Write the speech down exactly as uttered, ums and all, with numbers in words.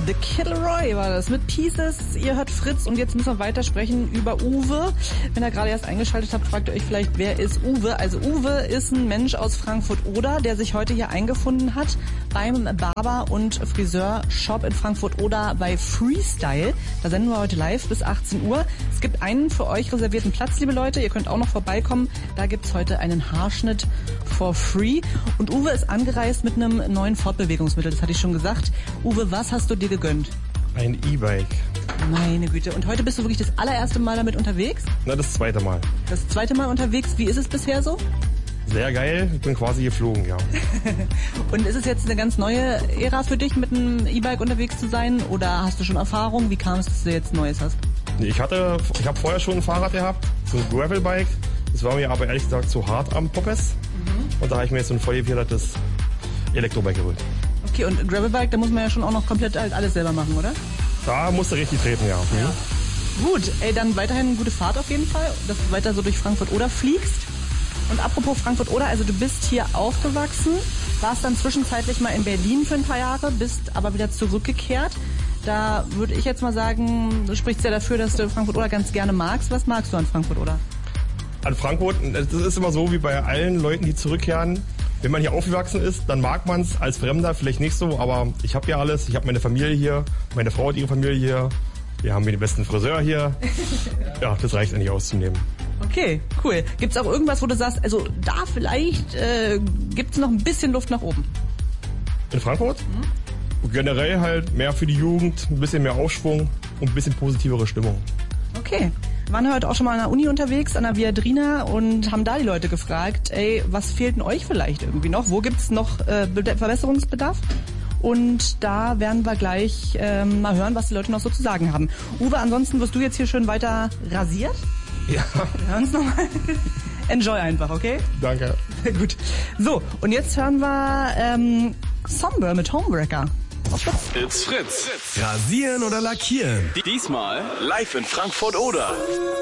The Kid Laroi war das mit Pieces. Ihr hört Fritz und jetzt müssen wir weitersprechen über Uwe. Wenn ihr gerade erst eingeschaltet habt, fragt ihr euch vielleicht, wer ist Uwe? Also Uwe ist ein Mensch aus Frankfurt-Oder, der sich heute hier eingefunden hat beim Barber- und Friseur-Shop in Frankfurt-Oder bei Freestyle. Da senden wir heute live bis achtzehn Uhr. Es gibt einen für euch reservierten Platz, liebe Leute. Ihr könnt auch noch vorbeikommen. Da gibt's heute einen Haarschnitt for free. Und Uwe ist angereist mit einem neuen Fortbewegungsmittel, das hatte ich schon gesagt. Uwe, was hast du dir gegönnt? Ein E-Bike. Meine Güte. Und heute bist du wirklich das allererste Mal damit unterwegs? Na, das zweite Mal. Das zweite Mal unterwegs. Wie ist es bisher so? Sehr geil. Ich bin quasi geflogen, ja. Und ist es jetzt eine ganz neue Ära für dich, mit einem E-Bike unterwegs zu sein? Oder hast du schon Erfahrung? Wie kam es, dass du jetzt Neues hast? Ich hatte, ich habe vorher schon ein Fahrrad gehabt, so ein Gravelbike. Das war mir aber ehrlich gesagt zu hart am Poppes. Mhm. Und da habe ich mir jetzt so ein vollgefedertes Elektrobike geholt. Okay, und Gravelbike, da muss man ja schon auch noch komplett halt alles selber machen, oder? Da musst du richtig treten, ja. Mhm. Ja. Gut, ey, dann weiterhin eine gute Fahrt auf jeden Fall, dass du weiter so durch Frankfurt-Oder fliegst. Und apropos Frankfurt-Oder, also du bist hier aufgewachsen, warst dann zwischenzeitlich mal in Berlin für ein paar Jahre, bist aber wieder zurückgekehrt. Da würde ich jetzt mal sagen, du sprichst ja dafür, dass du Frankfurt-Oder ganz gerne magst. Was magst du an Frankfurt-Oder? An Frankfurt, das ist immer so wie bei allen Leuten, die zurückkehren. Wenn man hier aufgewachsen ist, dann mag man es als Fremder vielleicht nicht so, aber ich habe ja alles. Ich habe meine Familie hier, meine Frau hat ihre Familie hier. Wir haben den besten Friseur hier. Ja, das reicht eigentlich auszunehmen. Okay, cool. Gibt's auch irgendwas, wo du sagst, also da vielleicht äh, gibt's noch ein bisschen Luft nach oben? In Frankfurt? Mhm. Generell halt mehr für die Jugend, ein bisschen mehr Aufschwung und ein bisschen positivere Stimmung. Okay. Wir waren heute auch schon mal an der Uni unterwegs, an der Viadrina, und haben da die Leute gefragt, ey, was fehlt denn euch vielleicht irgendwie noch? Wo gibt's noch äh, Verbesserungsbedarf? Und da werden wir gleich ähm, mal hören, was die Leute noch so zu sagen haben. Uwe, ansonsten wirst du jetzt hier schön weiter rasiert. Ja. Wir hören uns nochmal. Enjoy einfach, okay? Danke. Gut. So, und jetzt hören wir ähm, Somber mit Homewrecker. Auf Fritz. It's Fritz. Rasieren oder lackieren? Diesmal live in Frankfurt-Oder.